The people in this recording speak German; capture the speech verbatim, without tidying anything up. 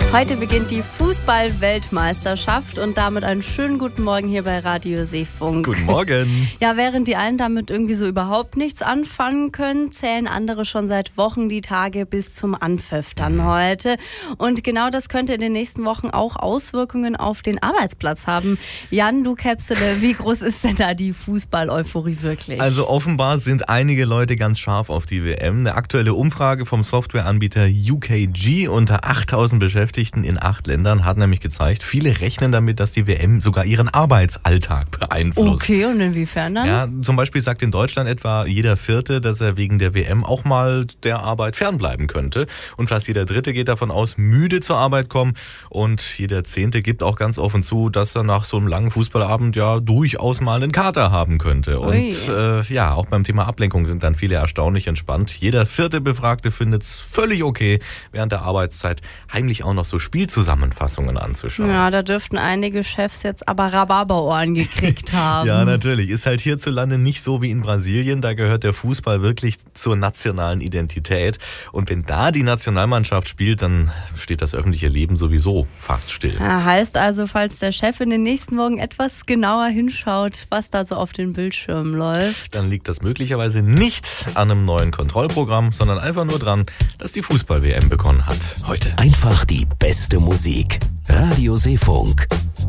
Heute beginnt die Fußball-Weltmeisterschaft und damit einen schönen guten Morgen hier bei Radio Seefunk. Guten Morgen. Ja, während die einen damit irgendwie so überhaupt nichts anfangen können, zählen andere schon seit Wochen die Tage bis zum Anpfiff dann mhm. heute. Und genau das könnte in den nächsten Wochen auch Auswirkungen auf den Arbeitsplatz haben. Jan, du Käpsele, wie groß ist denn da die Fußball-Euphorie wirklich? Also offenbar sind einige Leute ganz scharf auf die W M. Eine aktuelle Umfrage vom Softwareanbieter U K G unter achttausend Beschäftigten in acht Ländern hat nämlich gezeigt, viele rechnen damit, dass die W M sogar ihren Arbeitsalltag beeinflusst. Okay, und inwiefern dann? Ja, zum Beispiel sagt in Deutschland etwa jeder Vierte, dass er wegen der W M auch mal der Arbeit fernbleiben könnte. Und fast jeder Dritte geht davon aus, müde zur Arbeit kommen. Und jeder Zehnte gibt auch ganz offen zu, dass er nach so einem langen Fußballabend ja durchaus mal einen Kater haben könnte. Und äh, ja, auch beim Thema Ablenkung sind dann viele erstaunlich entspannt. Jeder vierte Befragte findet es völlig okay, während der Arbeitszeit heimlich auch noch so Spielzusammenfassungen anzuschauen. Ja, da dürften einige Chefs jetzt aber Rhabarberohren gekriegt haben. Ja, natürlich. Ist halt hierzulande nicht so wie in Brasilien. Da gehört der Fußball wirklich zur nationalen Identität. Und wenn da die Nationalmannschaft spielt, dann steht das öffentliche Leben sowieso fast still. Ja, heißt also, falls der Chef in den nächsten Wochen etwas genauer hinschaut, was da so auf den Bildschirmen läuft, dann liegt das möglicherweise nicht an einem neuen Kontrollprogramm, sondern einfach nur dran, dass die Fußball-W M begonnen hat heute. Einfach die beste Musik. Radio Seefunk.